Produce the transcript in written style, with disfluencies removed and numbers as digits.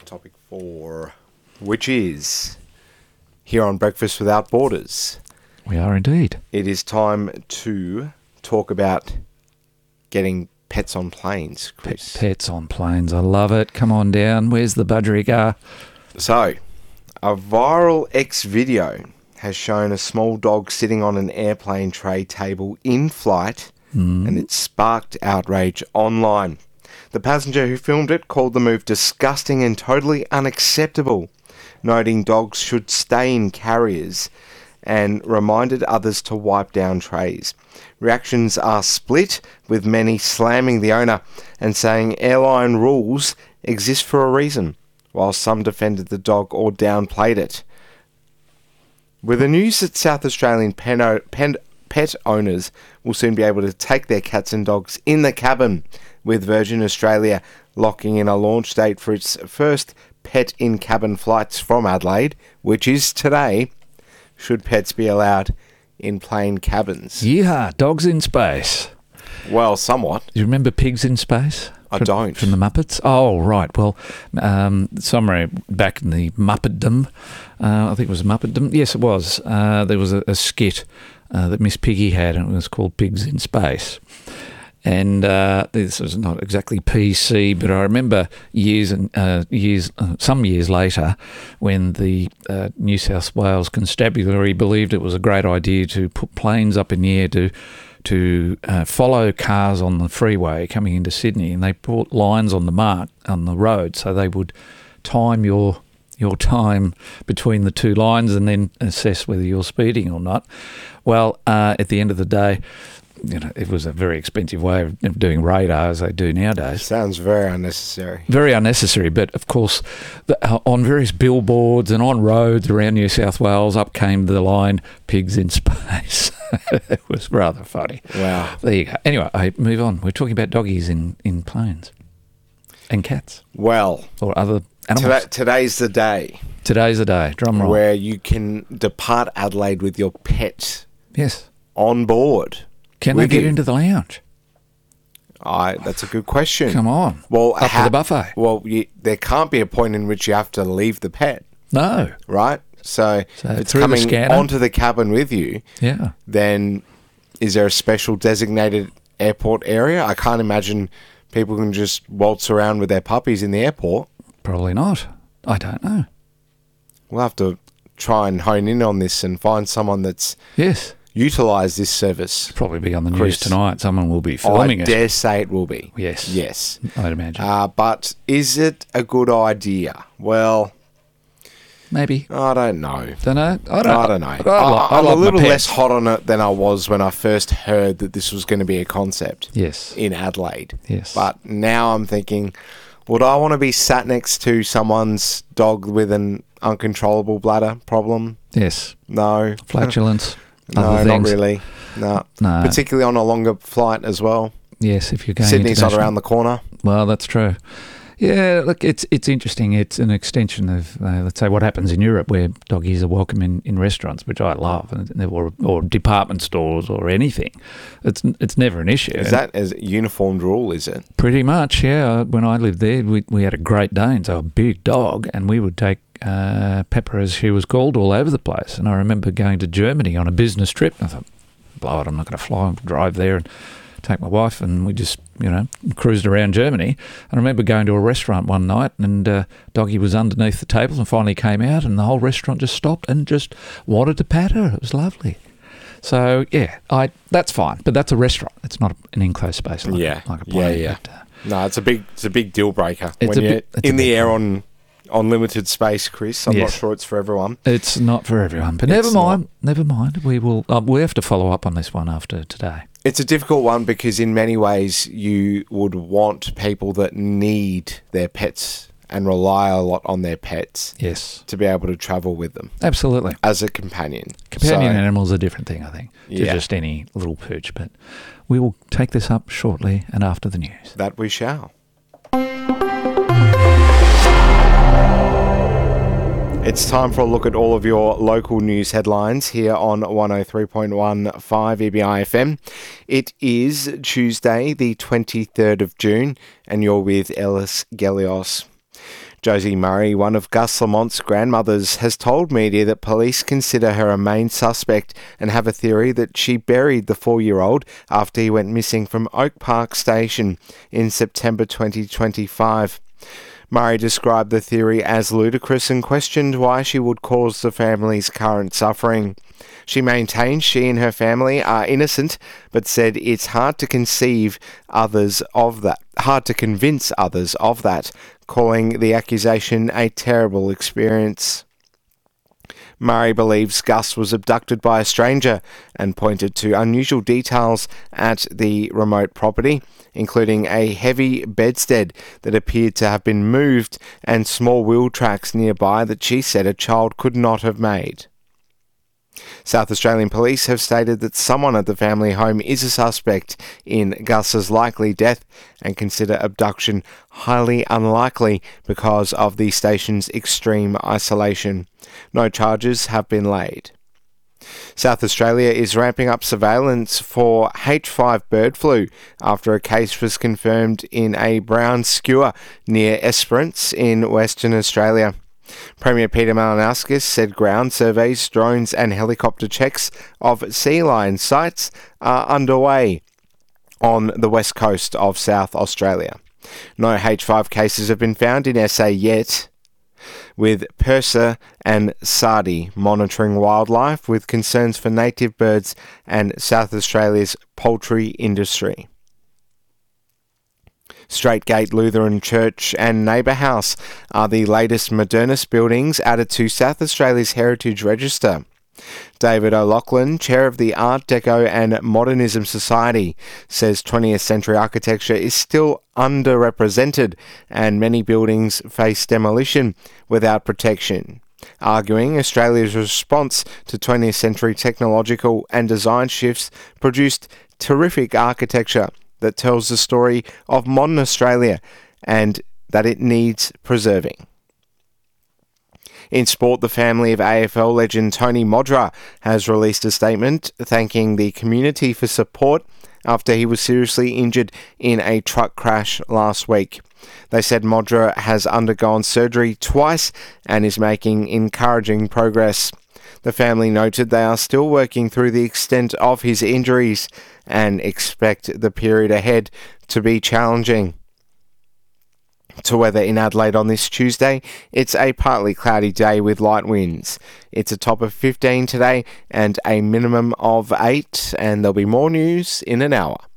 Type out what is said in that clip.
topic 4, which is here on Breakfast Without Borders. We are indeed. It is time to talk about getting pets on planes, Chris. Pets on planes. I love it. Come on down. Where's the budgerigar? So, a viral X video has shown a small dog sitting on an airplane tray table in flight, and it sparked outrage online. The passenger who filmed it called the move disgusting and totally unacceptable, noting dogs should stay in carriers and reminded others to wipe down trays. Reactions are split, with many slamming the owner and saying airline rules exist for a reason, while some defended the dog or downplayed it. With the news that South Australian pet owners will soon be able to take their cats and dogs in the cabin, with Virgin Australia locking in a launch date for its first pet-in-cabin flights from Adelaide, which is today, should pets be allowed in plane cabins? Yeah, dogs in space. Well, somewhat. Do you remember Pigs in Space? I don't. From the Muppets? Oh, right. Well, somewhere back in the Muppetdom, I think it was Muppetdom. Yes, it was. There was a skit that Miss Piggy had, and it was called Pigs in Space. And this was not exactly PC, but I remember some years later, when the New South Wales Constabulary believed it was a great idea to put planes up in the air to follow cars on the freeway coming into Sydney, and they put lines on the road so they would time your time between the two lines and then assess whether you're speeding or not. Well, at the end of the day, it was a very expensive way of doing radar, as they do nowadays. Sounds very unnecessary. Very unnecessary, but of course, on various billboards and on roads around New South Wales, up came the line, Pigs in Space. It was rather funny. Wow. There you go. Anyway, I move on. We're talking about doggies in planes and cats. Well, or other animals. Today's the day. Today's the day. Drum roll. Where you can depart Adelaide with your pet. Yes. On board. Can they get into the lounge? That's a good question. Come on. Well, up to the buffet. Well, there can't be a point in which you have to leave the pet. No. Right? So it's through coming the scanner onto the cabin with you. Yeah. Then is there a special designated airport area? I can't imagine people can just waltz around with their puppies in the airport. Probably not. I don't know. We'll have to try and hone in on this and find someone that's... Yes. Utilise this service. Probably be on the news tonight. Someone will be filming it. I dare say it will be. Yes. Yes. I'd imagine. But is it a good idea? Well... Maybe. I don't know. Don't know? I don't know. I'm a little less hot on it than I was when I first heard that this was going to be a concept. Yes. In Adelaide. Yes. But now I'm thinking, would I want to be sat next to someone's dog with an uncontrollable bladder problem? Yes. No. Flatulence. No, not really. No. Particularly on a longer flight as well. Yes, if you're going Sydney's not around the corner. Well, that's true. Yeah, look, it's interesting. It's an extension of, let's say, what happens in Europe, where doggies are welcome in restaurants, which I love, or department stores or anything. It's never an issue. Is that as a uniformed rule, is it? Pretty much, yeah. When I lived there, we had a Great Dane, so a big dog, and we would take Pepper, as she was called, all over the place. And I remember going to Germany on a business trip. I thought, blow it, I'm not going to fly and drive there and take my wife, and we just, cruised around Germany. And I remember going to a restaurant one night, and Doggy was underneath the table and finally came out, and the whole restaurant just stopped and just wanted to pat her. It was lovely. So, yeah, that's fine. But that's a restaurant. It's not an enclosed space like a plane. Yeah. No, it's a big deal breaker. It's when you're in the air on limited space, Chris. I'm not sure it's for everyone. It's not for everyone. But never mind. We will. We have to follow up on this one after today. It's a difficult one because in many ways you would want people that need their pets and rely a lot on their pets to be able to travel with them. Absolutely. As a companion. Companion animals are a different thing, I think, to just any little pooch. But we will take this up shortly and after the news. That we shall. It's time for a look at all of your local news headlines here on 103.15 EBI FM. It is Tuesday, the 23rd of June, and you're with Ellis Gelios. Josie Murray, one of Gus Lamont's grandmothers, has told media that police consider her a main suspect and have a theory that she buried the 4-year-old after he went missing from Oak Park Station in September 2025. Murray described the theory as ludicrous and questioned why she would cause the family's current suffering. She maintains she and her family are innocent, but said it's hard to convince others of that, calling the accusation a terrible experience. Murray believes Gus was abducted by a stranger and pointed to unusual details at the remote property, including a heavy bedstead that appeared to have been moved and small wheel tracks nearby that she said a child could not have made. South Australian police have stated that someone at the family home is a suspect in Gus's likely death and consider abduction highly unlikely because of the station's extreme isolation. No charges have been laid. South Australia is ramping up surveillance for H5 bird flu after a case was confirmed in a brown skua near Esperance in Western Australia. Premier Peter Malinauskas said ground surveys, drones and helicopter checks of sea lion sites are underway on the west coast of South Australia. No H5 cases have been found in SA yet, with PIRSA and SARDI monitoring wildlife with concerns for native birds and South Australia's poultry industry. Straightgate Lutheran Church and Neighbour House are the latest modernist buildings added to South Australia's Heritage Register. David O'Loughlin, chair of the Art Deco and Modernism Society, says 20th century architecture is still underrepresented and many buildings face demolition without protection, arguing Australia's response to 20th century technological and design shifts produced terrific architecture that tells the story of modern Australia and that it needs preserving. In sport, the family of AFL legend Tony Modra has released a statement thanking the community for support after he was seriously injured in a truck crash last week. They said Modra has undergone surgery twice and is making encouraging progress. The family noted they are still working through the extent of his injuries and expect the period ahead to be challenging. To weather in Adelaide on this Tuesday, it's a partly cloudy day with light winds. It's a top of 15 today and a minimum of 8, and there'll be more news in an hour.